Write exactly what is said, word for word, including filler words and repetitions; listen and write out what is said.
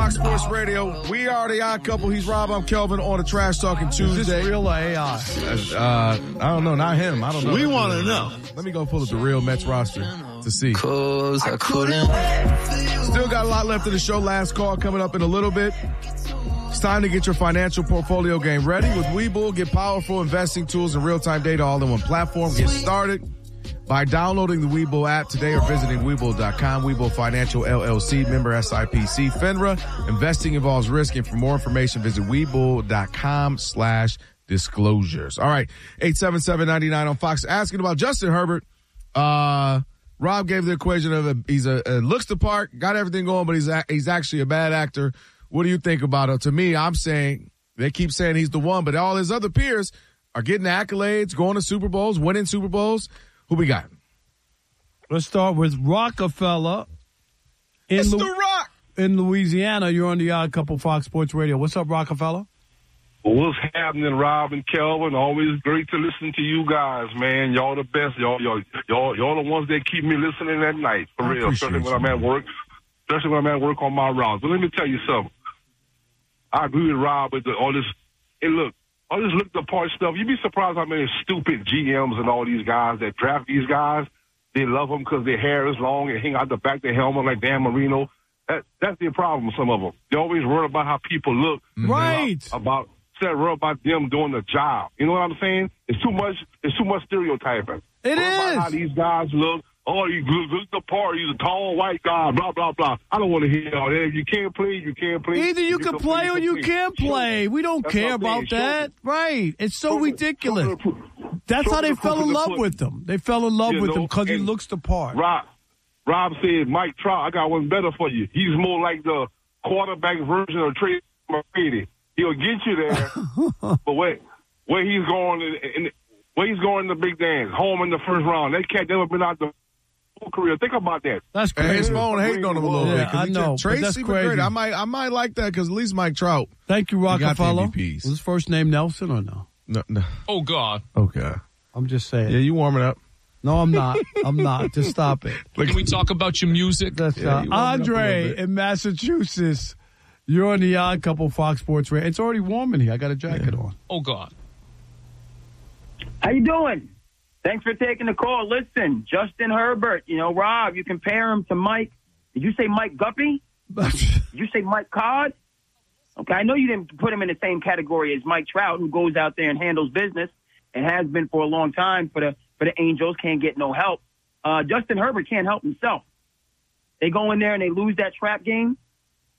Fox Sports Radio. We are the Odd Couple. He's Rob. I'm Kelvin on a Trash Talking Tuesday. Is this real or A I? Uh, I don't know. Not him. I don't know. We want to know. Let me go pull up the real Mets roster to see. Cause I couldn't. Still got a lot left of the show. Last call coming up in a little bit. It's time to get your financial portfolio game ready with Webull. Get powerful investing tools and real-time data all in one platform. Get started by downloading the Webull app today or visiting Webull dot com. Webull Financial L L C, member S I P C, FINRA. Investing involves risk, and for more information, visit Webull dot com slash disclosures. All right, eight seven seven, nine nine on Fox. Asking about Justin Herbert. Uh, Rob gave the equation of a, he's a, a looks the part, got everything going, but he's a, he's actually a bad actor. What do you think about it? To me, I'm saying they keep saying he's the one, but all his other peers are getting accolades, going to Super Bowls, winning Super Bowls. Who we got? Let's start with Rockefeller. In It's Lu- The Rock. In Louisiana, you're on the Odd Couple Fox Sports Radio. What's up, Rockefeller? What's happening, Rob and Kelvin? Always great to listen to you guys, man. Y'all the best. Y'all, y'all, y'all, y'all the ones that keep me listening at night, for I real. Especially when you, I'm at man. work. Especially when I'm at work on my routes. But let me tell you something. I agree with Rob with the, all this. Hey, look, all this look the part stuff. You'd be surprised how many stupid G Ms and all these guys that draft these guys. They love them because their hair is long and hang out the back of their helmet like Dan Marino. That that's the problem with some of them. They always worry about how people look. Right. About, about instead of worry about them doing the job. You know what I'm saying? It's too much. It's too much stereotyping. It worry is. About how these guys look. Oh, you look the part. He's a tall white guy. Blah blah blah. I don't want to hear all that. If you can't play, you can't play. Either you, can play or you can't play. We don't That's care what I'm saying. about that. Show Right. It's so show the- ridiculous. show the- That's show how they the fell proof in of the love pudding. with him. They fell in love You with know, him because he and looks the part. Rob, Rob said, Mike Trout, I got one better for you. He's more like the quarterback version of Trey McGrady. He'll get you there, but wait, where he's going in, in where he's going in the big dance, home in the first round. That cat never been out the whole career. Think about that. That's And his crazy. phone hating on him a little Yeah, bit. 'cause I he know, just- but Tracy that's McGrady, crazy. I might, I might like that because at least Mike Trout. Thank you, got the Rockefeller. M V Ps. Was his first name Nelson or no? No, no. Oh, God. Okay. I'm just saying. Yeah, you warming up. No, I'm not. I'm not. Just stop it. Can we talk about your music? That's Yeah, uh, you warming up a Andre little bit. in Massachusetts. You're on the Odd Couple Fox Sports Radio. It's already warm in here. I got a jacket on. Oh, God. How you doing? Thanks for taking the call. Listen, Justin Herbert, you know, Rob, you compare him to Mike. Did you say Mike Guppy? Did you say Mike Codd? Okay, I know you didn't put him in the same category as Mike Trout, who goes out there and handles business and has been for a long time for the for the Angels, can't get no help. Uh, Justin Herbert can't help himself. They go in there and they lose that trap game.